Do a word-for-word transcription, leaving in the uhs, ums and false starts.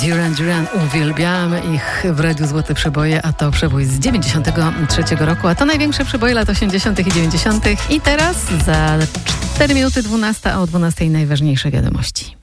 Duran Duran, uwielbiamy ich w Radiu Złote Przeboje, a to przebój z dziewięćdziesiątego trzeciego roku, a to największe przeboje lat osiemdziesiątych i dziewięćdziesiątych. I teraz za cztery minuty dwunasta, a o dwunastej najważniejsze wiadomości.